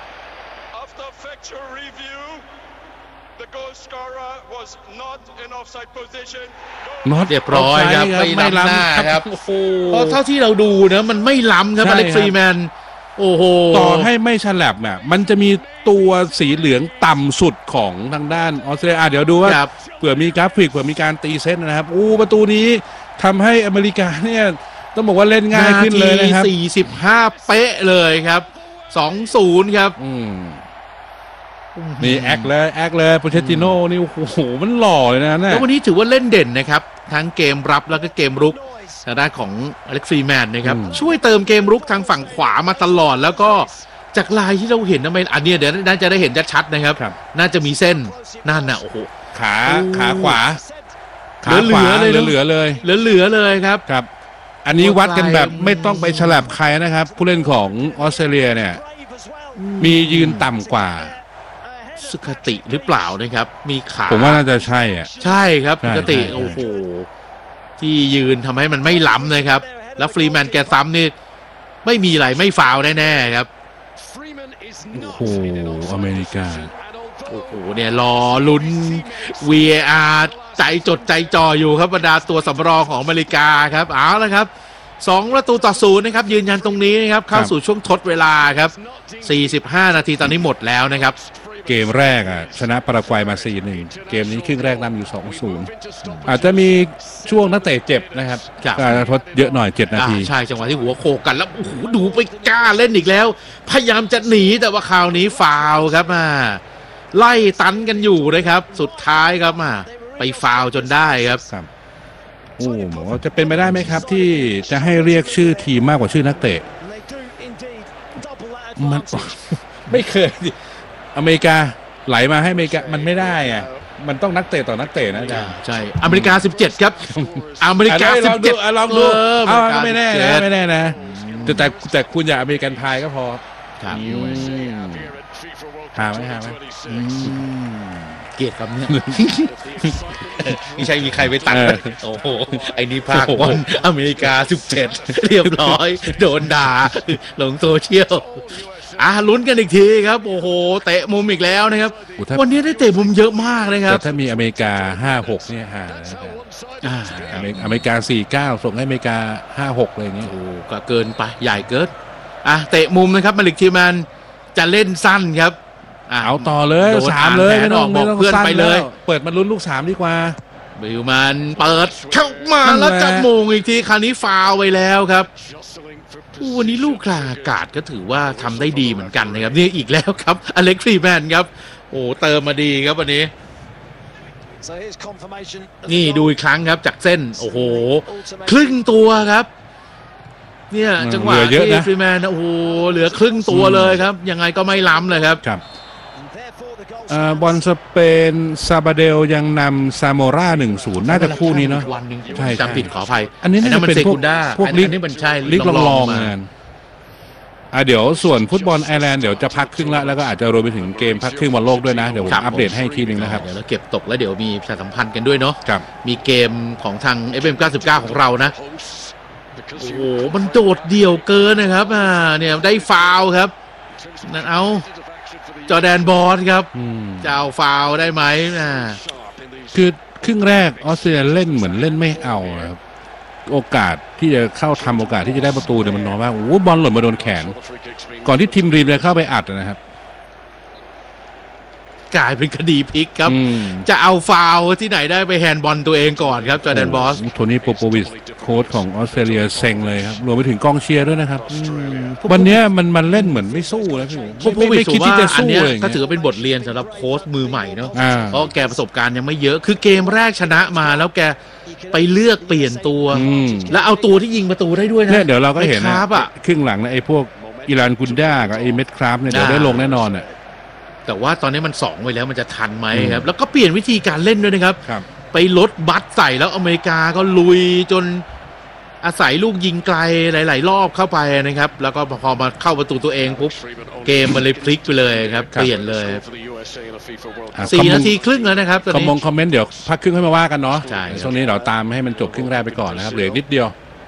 น็อตเรียบร้อยครับไม่ล้ำครับเพราะเท่าที่เราดูนะมันไม่ล้ำครับอเล็กซ์ฟรีแมนโอ้โหต่อให้ไม่ฉลับน่ะมันจะมีตัวสีเหลืองต่ำสุดของทางด้านออสเตรเลียเดี๋ยวดูว่าเผื่อมีกราฟิกเผื่อมีการตีเซตนะครับอู้ประตูนี้ทำให้อเมริกาเนี่ยต้องบอกว่าเล่นง่ายขึ้นเลยนะครับสี่สิบห้าเป๊ะเลยครับสองศูนย์ครับนี่แอคเลยแอคเลยโปเชตติโน่นี่โอ้โหมันหล่อเลยนะเนี่ยแล้ววันนี้ถือว่าเล่นเด่นนะครับทั้งเกมรับแล้วก็เกมรุกทางด้านของอเล็กซ์ฟรีแมนนะครับช่วยเติมเกมรุกทางฝั่งขวามาตลอดแล้วก็จากลายที่เราเห็นนะไม่อันนี้เดี๋ยวน่าจะได้เห็นชัดๆนะครับน่าจะมีเส้นนั่นน่ะโอ้โหขาขาขวาขาขวาเลยเหลือเลยเหลือเลยครับครับอันนี้วัดกันแบบไม่ต้องไปฉลับใครนะครับผู้เล่นของออสเตรเลียเนี่ยมียืนต่ำกว่าสุขติหรือเปล่านะครับมีขาผมว่าน่าจะใช่อ่ะใช่ครับสุขติโอ้โหที่ยืนทำให้มันไม่ล้ำนะครับแล้วฟรีแมนแกซ้ำนี่ไม่มีอะไรไม่ฟาวแน่ๆครับโอ้โหอเมริกาโอ้โหเนี่ยรอลุ้น วี อาร์ ใจจดใจจ่ออยู่ครับบรรดาตัวสำรองของอเมริกาครับเอาละครับสองประตูต่อศูนย์นะครับยืนยันตรงนี้นะครับเข้าสู่ช่วงทดเวลาครับสี่สิบห้านาทีตอนนี้หมดแล้วนะครับเกมแรกอ่ะชนะปารากวัยมา สี่หนึ่ง เกมนี้ครึ่งแรกนำอยู่ สองศูนย์ อาจจะมีช่วงนักเตะเจ็บนะครับการทดเยอะหน่อยเจ็ดนาทีใช่จังหวะที่หัวโขกกันแล้วโอ้โหดูไปกล้าเล่นอีกแล้วพยายามจะหนีแต่ว่าคราวนี้ฟาวครับมาไล่ตันกันอยู่นะครับสุดท้ายครับมาไปฟาวจนได้ครับโอ้โหจะเป็นไปได้ไหมครับที่จะให้เรียกชื่อทีมมากกว่าชื่อนักเตะมันไม่เคยอเมริกาไหลมาให้อเมริกามันไม่ได้ไงมันต้องนักเตะต่อนักเตะนะจ๊ะใช่อเมริกาสิบเจ็ดครับอเมริกาสิบเจ็ดลองดูไม่แน่นะไม่แน่นะแต่แต่แต่คุณอย่าอเมริกันพายก็พอครับหาไหมหาไหมเกลียดคำนี้ไม่ใช่มีใครไปตัดโอ้โหไอ้นี่ภาคบอลอเมริกาสิบเจ็ดเรียบร้อยโดนด่าลงโซเชียลอ่ะลุ้นกันอีกทีครับโอ้โหเตะมุมอีกแล้วนะครับวันนี้ได้เตะมุมเยอะมากเลยครับแต่ถ้ามีอเมริกาห้าหกเนี่ยฮะอเมริกาสี่เก้าส่งให้อเมริกาห้าหกเลยนี่โอ้ก็เกินไปใหญ่เกินอ่ะเตะมุมนะครับมาลิกทีมันจะเล่นสั้นครับเอาต่อเลยสามเลยไม่ต้องบอกเพื่อนไปเลยเปิดมาลุ้นลูกสามดีกว่าบิวมันเปิดเข้ามาแล้วจับมงอีกทีคราวนี้ฟาวไปแล้วครับวันนี้ลูกกลางอากาศก็ถือว่าทำได้ดีเหมือนกันนะครับนี่อีกแล้วครับอเล็กซ์ฟรีแมนครับโอ้เติมมาดีครับวันนี้นี่ดูอีกครั้งครับจากเส้นโอ้โหครึ่งตัวครับเนี่ยจังหวะที่ฟรีแมนโอ้โหเหลือครึ่งตัวเลยครับยังไงก็ไม่ล้ำเลยครับบอลสเปนซาบาเดลยังนำซาโมราหนึ่งศูนย์น่าจะคู่นี้เนาะใช่จำผิดขออภัยอันนี้น่าจะเป็นพวกพวกลิกมันใช่ลิกลองๆงานอ่ะเดี๋ยวส่วนฟุตบอลไอร์แลนด์เดี๋ยวจะพักครึ่งละแล้วก็อาจจะรวมไปถึงเกมพักครึ่งบอลโลกด้วยนะเดี๋ยวผมอัปเดตให้ทีนึงนะครับเดี๋ยวเราเก็บตกแล้วเดี๋ยวมีประชาสัมพันธ์กันด้วยเนาะมีเกมของทาง เอฟ เอ็ม เก้าสิบเก้าของเรานะโอ้โหมันโดดเดี่ยวเกินนะครับอ่าเนี่ยได้ฟาวล์ครับนั่นเอาจอร์แดนบอสครับจะเอาฟาวล์ได้ไหมอ่าคือครึ่งแรกออสเตรเลียเล่นเหมือนเล่นไม่เอาครับโอกาสที่จะเข้าทำโอกาสที่จะได้ประตูเนี่ยมันน้อยมากโอ้โหบอลหล่นมาโดนแขนก่อนที่ทีมรีมจะเข้าไปอัดนะครับกลายเป็นคดีพลิกครับอืมจะเอาฟาวล์ที่ไหนได้ไปแฮนด์บอลตัวเองก่อนครับจอร์แดนบอสโทนี่โปโปวิชโค้ชของออสเตรเลียเซ็งเลยครับรวมไปถึงกองเชียร์ด้วยนะครับวันเนี้ยมันมันเล่นเหมือนไม่สู้แล้วพี่พวกผู้ไม่วิไม่สูคิดว่าที่จะอันสู้เนี้ยเลยอย่างก็เงี้ยถือว่าเป็นบทเรียนสำหรับโค้ชมือใหม่เนาะอ่าเพราะแกประสบการณ์ยังไม่เยอะคือเกมแรกชนะมาแล้วแกไปเลือกเปลี่ยนตัวอืมแล้วเอาตัวที่ยิงประตูได้ด้วยนะเนี่ยเดี๋ยวเราก็เห็นคนะรับอ่ะครึ่งหลังนะไอ้พวกอิรานกุนด้ากับไอ้เม็ดคราฟเนี่ยเดี๋ยวได้ลงแน่นอนอ่ะแต่ว่าตอนนี้มันสองไปแล้วมันจะทันไหมครับ แล้วก็เปลี่ยนวิธีการเล่นด้วยนะครับครับไปลดบัตใส่แล้วอเมริกาก็ลุยจนอาศัยลูกยิงไกลหลาย ๆ รอบเข้าไปนะครับ แล้วก็พอมาเข้าประตูตัวเองปุ๊บเกมมันเลยพลิกไปเลยครับครับเปลี่ยนเลยอ่ะสี่คอมมงนาทีครึ่งแล้วนะครับตอนคอมนี้มงคอมเมนต์เดี๋ยวพักครึ่งให้มาว่ากันเนาะใช่ครับช่วงนี้เราตามให้มันจบครึ่งแรกไปก่อนนะครับเหลือนิดเดียว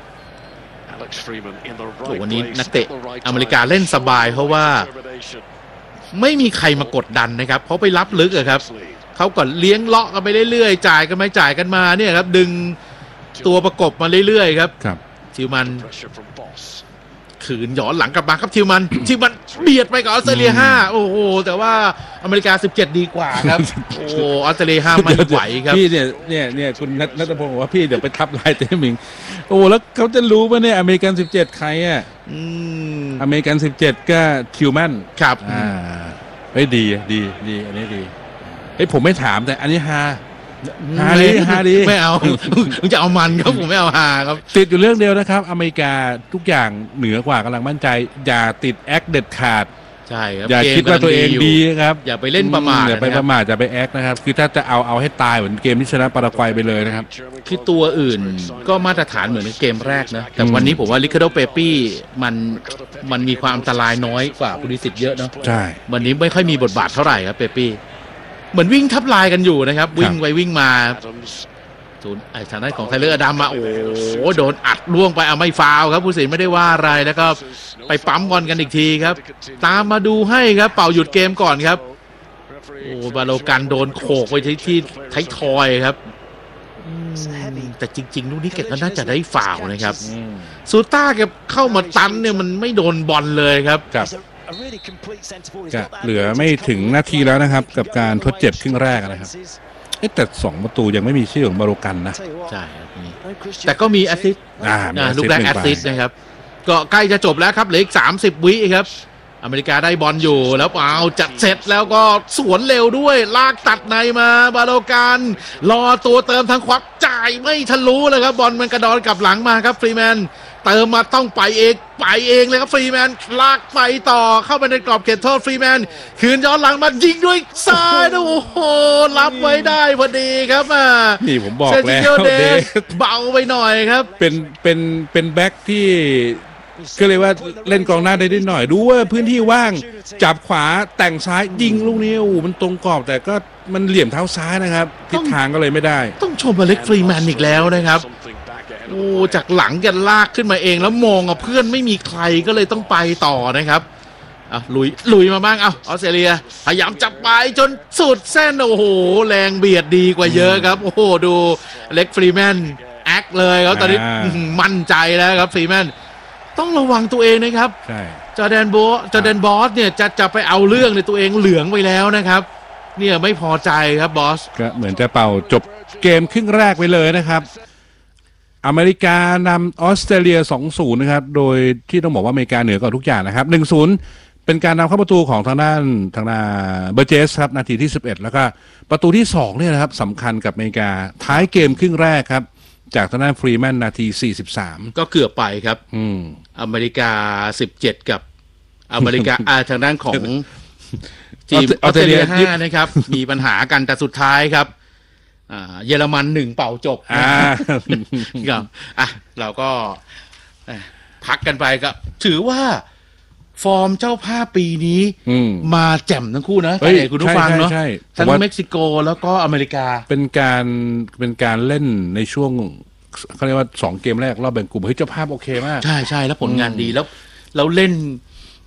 โอ้วันนี้นักเตะอเมริกาเล่นสบายเพราะว่าไม่มีใครมากดดันนะครับเพราะไปรับลึกอะครับเขาก็เลี้ยงเลาะกันไปเรื่อยๆจ่ายกันไปจ่ายกันมาเนี่ยครับดึงตัวประกบมาเรื่อยๆครับครับทิวมันขืนหย้อนหลังกลับมาครับทิวมัน ทิวมันเบียดไปกับออสเตรเลียห้าโอ้โหแต่ว่าอเมริกาสิบเจ็ดดีกว่าครับโอ้ออสเตรเลียห้าไม่ไหวครับพี่เนี่ยเนี่ยเนี่ยคุณนัทนัทพงศ์บอกว่าพี่เดี๋ยวไปทับลายเต้มิงโอ้แล้วเขาจะรู้ป่ะเนี่ยอเมริกันสิบเจ็ดใครอ่ะอืมอเมริกันสิบเจ็ดก็ทิวแมนครับอ่าเฮ้ยดีดีดีอันนี้ดีเฮ้ยผมไม่ถามแต่อันนี้ฮา ฮาดีฮาดีไม่เอาผมจะเอามันครับผมไม่เอาฮาครับติดอยู่เรื่องเดียวนะครับอเมริกาทุกอย่างเหนือกว่ากำลังมั่นใจ อย่าติดแอคเด็ดขาดใช่ครับอย่าเกมคิดว่าตัวเองกำลัดียู่ครับอย่าไปเล่นประมาทอย่าไปนะคปรับระมาทอย่าไปแอคนะครับคือถ้าจะเอาเอาให้ตายเหมือนเกมที่ชนะปารากวัยไปเลยนะครับคือตัวอื่นก็มาตรฐานเหมือนในเกมแรกนะ แต่อืมวันนี้ผมว่าลิคาโดเปปี้มันมันมีความอันตรายน้อยกว่าปุริสิทธิ์เยอะเนาะใช่วันนี้ไม่ค่อยมีบทบาทเท่าไหร่ครับเปปี้เหมือนวิ่งทับลายกันอยู่นะครับ วิ่งไปวิ่งมาศูนย์ไอ้ทางด้านของไทเลอร์อดัมมาโอ้โหโดนอัดล่วงไปเอาไม่ฟาวครับผู้สินไม่ได้ว่าอะไรแล้วก็ไปปั๊มบอลกันอีกทีครับ ตามมาดูให้ครับเป่าหยุดเกมก่อนครับโอ้บาโลกันโดนโขกไปที่ที่ไทยทอยครับอืมแต่จริงๆลูกนี้เก็บก็น่าจะได้ฟาวนะครับซูต้าเก็บเข้ามาตันเนี่ยมันไม่โดนบอลเลยครับกับก็เหลือไม่ถึงนาทีแล้วนะครับ กับการทดเจ็บครึ่งแรกนะครับเอ๊ะแต่สองประตูยังไม่มีชื่อของบาโลกันนะใช่ครับนี่แต่ก็มีแอสซิสต์อ่ามีอ่า assist ลูกแรกหนึ่แอง สไปซิสต์นะครับ ก็ใกล้จะจบแล้วครับเหลืออีกสามสิบวิครับ อเมริกาได้บอลอยู่แล้วเอาจัดเสร็จแล้วก็สวนเร็วด้วย ลากตัดในมาบาโลกันรอตัวเติมทางขวาจ่ายไม่ทะลุเลยครับบอลมันกระดอนกลับหลังมาครับฟรีแมนเติมมาต้องไปเองไปเองเลยครับฟรีแมนลากไปต่อเข้าไปในกรอบเขตโทษฟรีแมนคืนย้อนหลังมายิงด้วยซ้ายนะโอ้โหรับไว้ได้พอดีครับอ่านี่ผมบอกเซนติแล้วโยเดเดสเบาไปหน่อยครับเป็นเป็นเป็นแบ็คที่ก็เลยว่าเล่นกองหน้าได้นิดหน่อย ดูว่าพื้นที่ว่างจับขวาแต่งซ้ายยิงลูกนี้โอ้โหมันตรงกรอบแต่ก็มันเหลี่ยมเท้าซ้ายนะครับทิศทางก็เลยไม่ได้ต้องชมอเล็กฟรีแมนอีกแล้วนะครับโอ้จากหลังกันลากขึ้นมาเองแล้วมองอ่ะเพื่อนไม่มีใครก็เลยต้องไปต่อนะครับอ่ะลุยลุยมาบ้างเอาออสเตรเลียพยายามจับไปจนสุดเส้นโอ้โหแรงเบียดดีกว่าเยอะครับโอ้โหดูอเล็กฟรีแมนแอคเลยครับตอนนี้อ่าอื้อหือมั่นใจแล้วครับฟรีแมนต้องระวังตัวเองนะครับใช่จอร์แดนโบจอร์แดนบอสเนี่ยจะจะไปเอาเรื่องในตัวเองเหลืองไปแล้วนะครับเนี่ยไม่พอใจครับบอสก็เหมือนจะเป่าจบเกมครึ่งแรกไปเลยนะครับ อเมริกานำออสเตรเลีย สองศูนย์ นะครับ โดยที่ต้องบอกว่าอเมริกาเหนือกว่าทุกอย่างนะครับ หนึ่งศูนย์ เป็นการนำเข้าประตูของทางด้านทางด้านเบอร์เจสครับนาทีที่สิบเอ็ดแล้วก็ประตูที่สองเนี่ยนะครับสำคัญกับอเมริกาท้ายเกมครึ่งแรกครับจากทางด้านฟรีแมนนาทีสี่สิบสามก็เกือบไปครับอืมอเมริกาสิบเจ็ดกับอเมริกา อ่าทางด้านของทีมออสเตรเลียห้านะครับ มีปัญหากันแต่สุดท้ายครับอ่าเยอรมันหนึ่งเป่าจบอ่าครับอ่ะเราก็เอ่อพักกันไปก็ถือว่าฟอร์มเจ้าภาพปีนี้อืมมาแจ่มทั้งคู่นะเฮ้ยแต่คุณผู้ฟังเนาะใช่ใช่ใช่ทั้งผมว่าเม็กซิโกแล้วก็อเมริกาเป็นการเป็นการเล่นในช่วงเขาเรียกว่าสองเกมแรกรอบแบ่งกลุ่มเฮ้ยเจ้าภาพโอเคมากใช่ใช่แล้วผลงานดีแล้วเราเล่น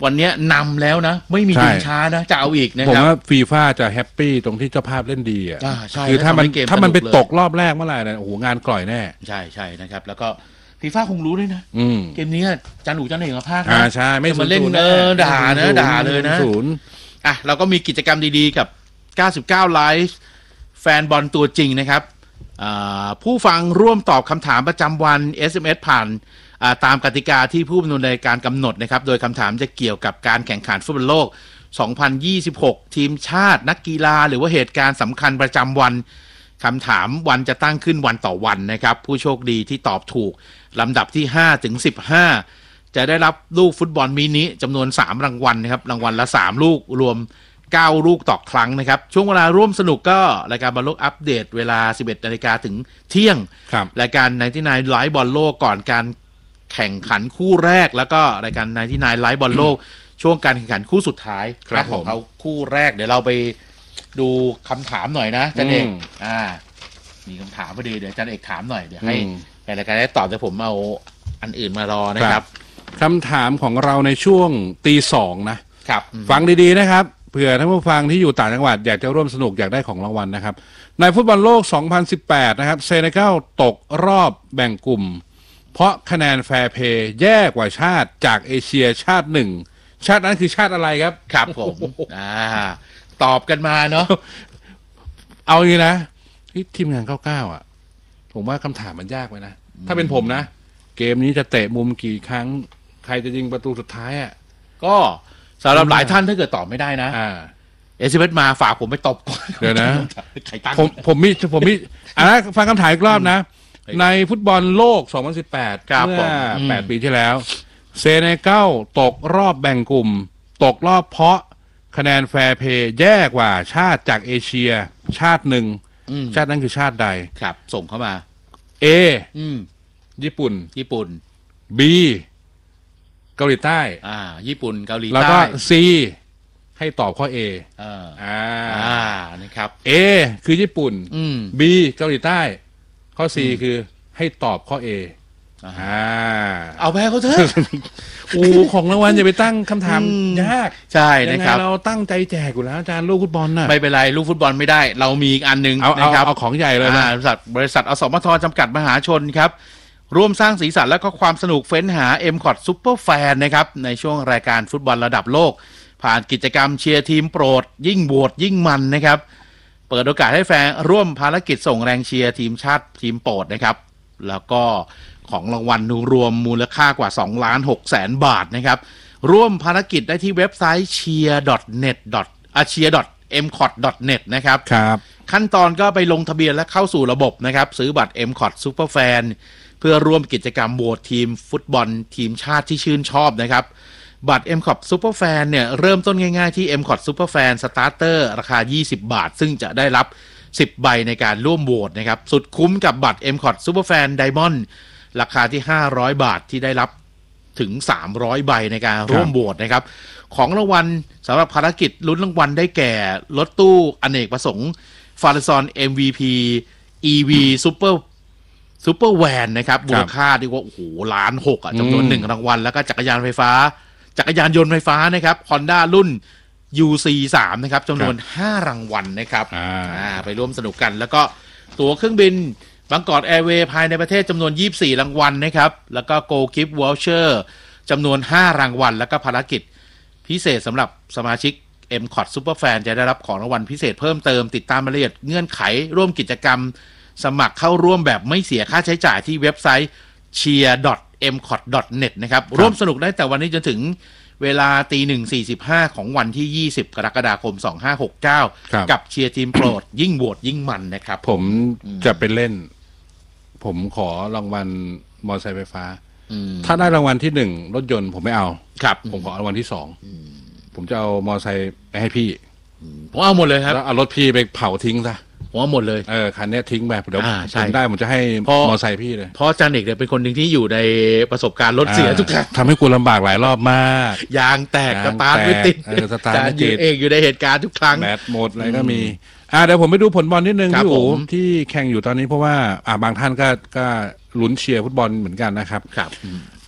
วันนี้นำแล้วนะไม่มีใช่ดึงช้านะจะเอาอีกนะผมครับว่าฟีฟ่าจะแฮปปี้ตรงที่เจ้าภาพเล่นดีอ่ะอ่าใช่คือถ้ามันแล้วทำให้เกมถ้ามันไปสนุกเลยตกรอบแรกเมื่อไหร่เนี่ยโอ้โหงานกล่อยแน่ใช่ใช่นะครับแล้วก็ฟีฟ่าคงรู้ด้วยนะอืมเกมนี้จันหูจันเอกมาภาคอ่านะใช่ไม่จะมาเล่นศูย์เออแด่านะด่าเลยนะศูนย์อ่ะเราก็มีกิจกรรมดีๆกับ เก้าสิบเก้า ไลฟ์แฟนบอลตัวจริงนะครับอ่าผู้ฟังร่วมตอบคำถามประจำวัน เอส เอ็ม เอส ผ่านอ่าตามกติกาที่ผู้ดำเนินรายการกำหนดนะครับโดยคำถามจะเกี่ยวกับการแข่งขันฟุตบอลโลก สองพันยี่สิบหก ทีมชาตินักกีฬาหรือว่าเหตุการณ์สำคัญประจำวันคำถามวันจะตั้งขึ้นวันต่อวันนะครับผู้โชคดีที่ตอบถูกลำดับที่ห้าถึงสิบห้าจะได้รับลูกฟุตบอลมินิจำนวนสามรางวัลนะครับรางวัลละสามลูกรวมเก้าลูกต่อครั้งนะครับช่วงเวลาร่วมสนุกก็รายการบอลโลกอัปเดตเวลา สิบเอ็ดนาฬิกาถึงเที่ยงครับรายการไนน์ตี้ไนน์ไลฟ์บอลโลกก่อนการแข่งขันคู่แรกแล้วก็รายการไนน์ตี้ไนน์ไลฟ์บอลโลกช่วงการแข่งขันคู่สุดท้ายครับของผมเขาคู่แรกเดี๋ยวเราไปดูคำถามหน่อยนะจันเอกอืมอ่ามีคำถามพอดีเดี๋ยวจันเอกถามหน่อยเดี๋ยวให้อืมแฟนรายการได้ตอบแต่ผมเอาอันอื่นมารอนะครับคำถามของเราในช่วงตีสองนะครับฟังดีๆนะครับเผื่อท่านผู้ฟังที่อยู่ต่างจังหวัดอยากจะร่วมสนุกอยากได้ของรางวัลนะครับในฟุตบอลโลก สองพันสิบแปด นะครับเซเนกัลตกรอบแบ่งกลุ่ม เพราะคะแนนแฟร์เพย์แย่กว่าชาติจากเอเชียชาติหนึ่ง ชาตินั้นคือชาติอะไรครับครับผมอ่าตอบกันมาเนาะเอาอย่างนี้นะที่ทีมงานเก้าสิบเก้าอ่ะ ผมว่าคำถามมันยากไปนะ ถ้าเป็นผมนะ เกมนี้จะเตะมุมกี่ครั้ง ใครจะยิงประตูสุดท้ายอ่ะก็สำหรับหลายท่านถ้าเกิดตอบไม่ได้นะอ่าเอสเอ็มเอสมาฝากผมไปตบก่อนเดี๋ยวนะใครตั้งผมผมมีผมมีอ่ะนะฟังคำถามอีกรอบนะ ในฟุตบอลโลก สองพันสิบแปดครับเมื่ผอมอืมแปดปีที่แล้ว เซเนกัลตกรอบแบ่งกลุ่ม ตกรอบเพราะคะแนนแฟร์เพย์แย่กว่าชาติจากเอเชีย ชาติหนึ่งอืมชาตินั้นคือชาติใดครับ ส่งเข้ามา A อืมญี่ปุ่นญี่ปุ่น B เกาหลีใต้อ่า ญี่ปุ่นเกาหลีแล้วก็ใต้ C ให้ตอบข้อ A เอออ่าอ่านะครับ A คือญี่ปุ่นอืม B เกาหลีใต้ ข้อ C คือให้ตอบข้อ A อ่าอ่าเอาไปให้เขาเถอะโอ้ของรางวัลอย่าไปตั้งคำถามอืมยากใช่ยันะงไงครับเราตั้งใจแจกอยู่แล้วอาจารย์ลูกฟุตบอลน่ะไม่เป็นไรลูกฟุตบอลไม่ได้ เรามีอีกอันหนึงเอานะเอาครับเอาของใหญ่เลยอ่านะบริษัทบริษัทอสมทจำกัดมหาชนครับ ร่วมสร้างสีสันและก็ความสนุกเฟ้นหา เอ็ม คอท Super Fan นะครับ ในช่วงรายการฟุตบอลระดับโลก ผ่านกิจกรรมเชียร์ทีมโปรด ยิ่งโหวตยิ่งมันนะครับ เปิดโอกาสให้แฟนร่วมภารกิจส่งแรงเชียร์ทีมชาติทีมโปรดนะครับ แล้วก็ของรางวัลรวมมูลค่ากว่าสองล้านหกแสนบาทนะครับ ร่วมภารกิจได้ที่เว็บไซต์ เชียร์ ดอท เน็ต อ่า เชียร์ ดอท เอ็ม คอท ดอท เน็ต นะครับครับขั้นตอนก็ไปลงทะเบียนและเข้าสู่ระบบนะครับ ซื้อบัตร เอ็ม คอท Super Fan เพื่อร่วมกิจกรรมโหวตทีมฟุตบอลทีมชาติที่ชื่นชอบนะครับ บัตร เอ็ม คอท Super Fan เนี่ยเริ่มต้นง่ายๆที่ เอ็ม คอท Super Fan Starter ราคา ยี่สิบบาท ซึ่งจะได้รับ สิบ ใบในการร่วมโหวตนะครับ สุดคุ้มกับบัตร เอ็ม คอท Super Fan Diamond ราคาที่ ห้าร้อยบาทที่ได้รับถึง สามร้อย ใบในการร่วมโหวตนะครับ ของรางวัลสำหรับภารกิจลุ้นรางวัลได้แก่รถตู้อเนกประสงค์ฟาริซอน เอ็ม วี พี อี วี Super Super Van นะครับมูลค่าที่ว่าโอ้โหล้านหกอ่ะจำนวนหนึ่งรางวัล แล้วก็จักรยานไฟฟ้า จักรยานยนต์ไฟฟ้านะครับ Honda รุ่น ยู ซี สาม นะครับจำนวนห้ารางวัลนะครับอ่าอ่าไปร่วมสนุกกัน แล้วก็ตั๋วเครื่องบินบางกอกแอร์เวย์ภายในประเทศจำนวนยี่สิบสี่รางวัลนะครับ แล้วก็ Go Gift Voucher จำนวนห้ารางวัล แล้วก็ภารกิจพิเศษสำหรับสมาชิก เอ็ม คอท Super Fan จะได้รับของรางวัลพิเศษเพิ่มเติมติดตามรายละเอียดเงื่อนไขร่วมกิจกรรม สมัครเข้าร่วมแบบไม่เสียค่าใช้จ่ายที่เว็บไซต์ เชียร์ ดอท เอ็ม คอท ดอท เน็ต นะครับร่วมสนุกได้แต่วันนี้จนถึงเวลาตีหนึ่งสี่สิบห้าของวันที่ยี่สิบกรกฎาคมสองห้าหกเก้าครับกับเชียร์ทีมโปรด ยิ่งโหวตยิ่งมันนะครับผมจะไปเล่น ผมขอรางวัลมอเตอร์ไซค์ไฟฟ้าอืมถ้าได้รางวัลที่หนึ่งรถยนต์ผมไม่เอาครับผมขอรางวัลที่สองผมจะเอามอเตอร์ไซค์ไปให้พี่ผมเอาหมดเลยครับแล้วเอารถพี่ไปเผาทิ้งซะผมเอาหมดเลยเออคันเนี้ยทิ้งแบบเดี๋ยวอ่าใช่ผมได้ผมจะให้เพราะมอเตอร์ไซค์พี่เลยเพราะอาจารย์เอกเนี่ยเป็นคนหนึ่งที่อยู่ในประสบการณ์รถเสียทุกครั้งทำให้กูลำบากหลายรอบมากยางแตกยางสตาร์ทไม่ติดแตกเออสตาร์ทไม่ติดอาจารย์เอกอยู่ในเหตุการณ์ทุกครั้งแบตหมดอะไรก็มี อ่าเดี๋ยวผมไปดูผลบอลนิดนึงครับพี่อู๋ผมที่แข่งอยู่ตอนนี้เพราะว่าอ่าบางท่านก็ก็ลุ้นเชียร์ฟุตบอลเหมือนกันนะครับครับไอ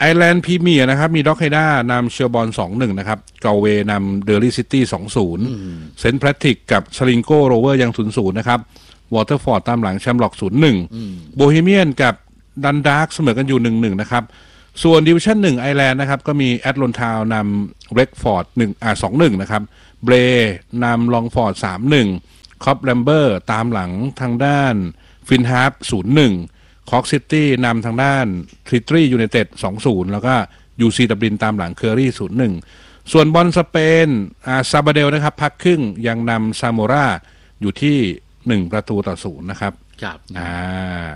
ไอร์แลนด์พรีเมียร์นะครับมีด็อกไฮด้านำเชลบอน สองหนึ่ง นะครับเกาเวนำเดอร์ลี่ซิตี้ สองศูนย์ เซนต์แพทริกกับสลิงโกโรเวอร์ยัง ศูนย์ศูนย์ นะครับวอเตอร์ฟอร์ดตามหลังแชมป์ล็อก ศูนย์หนึ่ง โบฮีเมียนกับดันดาร์กเสมอกันอยู่ หนึ่งหนึ่ง นะครับส่วนดิวิชั่นหนึ่งไอร์แลนด์นะครับก็มีแอตลอนทาวนำเรกฟอร์ด1อ่า สองหนึ่ง นะครับเบรนำลองฟอร์ด สามหนึ่ง คอปแลมเบอร์ตามหลังทางด้านฟินฮาร์ป ศูนย์หนึ่ง คอกซิตี้นำทางด้านทริตรียูไนเต็ด สองศูนย์ แล้วก็ยูซีดับลินตามหลังเคอรี่ ศูนย์หนึ่ง ส่วนบอลสเปนอาซาบาเดลนะครับพักครึ่งยังนำซาโมราอยู่ที่หนึ่งประตูต่อศูนย์นะครับครับอ่า